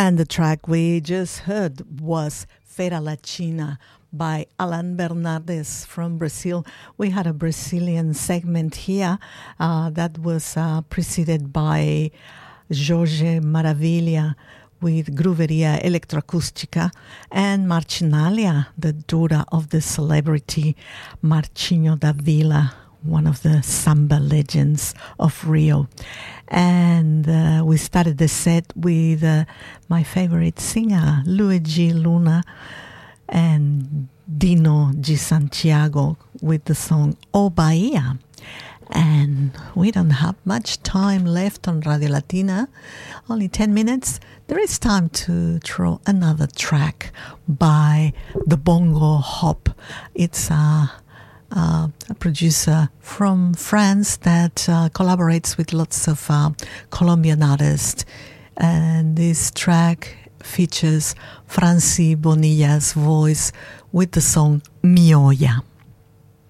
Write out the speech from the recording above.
And the track we just heard was Fera Latina by Alan Bernardes from Brazil. We had a Brazilian segment here that was preceded by Jorge Maravilla with Grooveria Electroacústica, and Marginalia, the daughter of the celebrity Marchinho da Vila, one of the samba legends of Rio. And we started the set with my favorite singer, Luigi Luna, and Dino G. Santiago with the song O Bahia. And we don't have much time left on Radio Latina, only 10 minutes. There is time to throw another track by the Bongo Hop. It's a producer from France that collaborates with lots of Colombian artists. And this track features Franci Bonilla's voice with the song Mi Olla.